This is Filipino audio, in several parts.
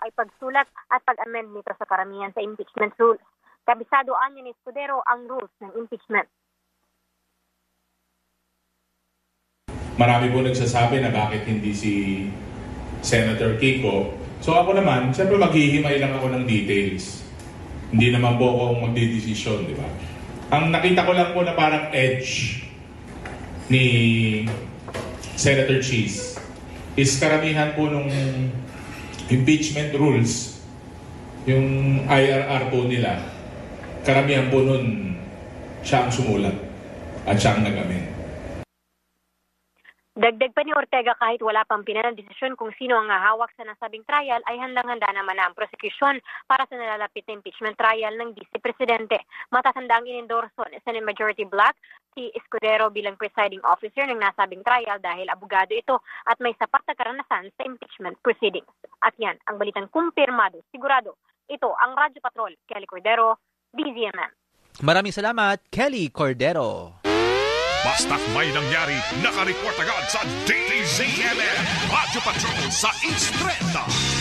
ay pagsulat at pag-amend nito sa karamihan sa impeachment rules. Kabisado anya ni Escudero ang rules ng impeachment. Marami po nagsasabi na bakit hindi si Senator Kiko. So ako naman, siyempre maghihimay lang ako ng details. Hindi naman po ako magdidesisyon, di ba? Ang nakita ko lang po na parang edge ni Senator Cheese is karamihan po nung impeachment rules, yung IRR po nila, karamihan po nun siya ang sumulat at siya ang nag-amend. Dagdag pa ni Ortega, kahit wala pang pinanaldesisyon kung sino ang hahawak sa nasabing trial, ay handang-handa naman na ang prosecution para sa nalalapit na impeachment trial ng Vice Presidente. Matatandaang inendorso ni Senate Majority Black si Escudero bilang presiding officer ng nasabing trial dahil abogado ito at may sapat na karanasan sa impeachment proceedings. At yan, ang balitang kumpirmado, sigurado. Ito ang Radyo Patrol, Kelly Cordero, DZMM. Maraming salamat, Kelly Cordero. Basta't may nangyari, naka-report agad sa DZMM Radyo Patrol sa East30.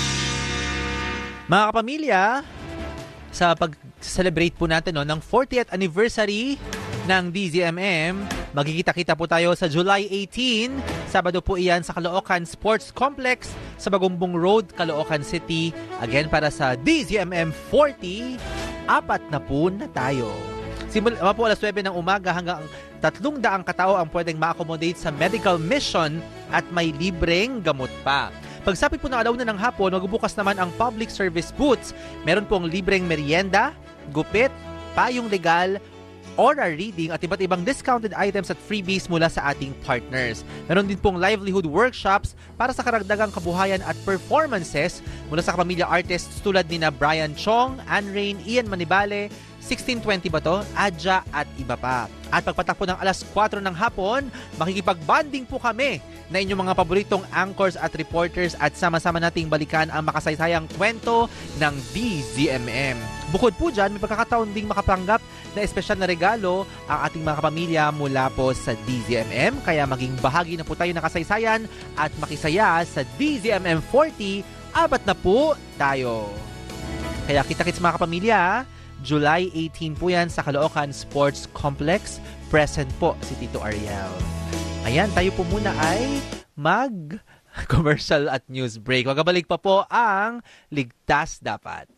Mga kapamilya, sa pag-celebrate po natin ng 40th anniversary ng DZMM, magkikita-kita po tayo sa July 18. Sabado po iyan sa Caloocan Sports Complex sa Bagumbong Road, Caloocan City. Again, para sa DZMM 40, 4 na po na tayo. Simula po alas 9 ng umaga hanggang 300 katao ang pwedeng ma-accommodate sa medical mission at may libreng gamot pa. Pagsapit po ng alauna ng hapon, magbubukas naman ang public service booths. Meron pong libreng merienda, gupit, payong legal, oral reading at iba't ibang discounted items at freebies mula sa ating partners. Meron din pong livelihood workshops para sa karagdagang kabuhayan at performances mula sa kapamilya artists tulad ni na Brian Chong, Anne Rain, Ian Manibale, 1620 ba to? Adja at iba pa. At pagpatak po ng alas 4 ng hapon, makikipag-bonding po kami na inyong mga paboritong anchors at reporters at sama-sama nating balikan ang makasaysayang kwento ng DZMM. Bukod po dyan, may pagkakataon ding makapanggap na espesyal na regalo ang ating mga kapamilya mula po sa DZMM. Kaya maging bahagi na po tayo ng kasaysayan at makisaya sa DZMM 40, 4 na po tayo. Kaya kita-kits mga kapamilya, July 18 po yan sa Caloocan Sports Complex. Present po si Tito Ariel. Ayan, tayo po muna ay mag-commercial at news break. Magabalik pa po ang Ligtas Dapat.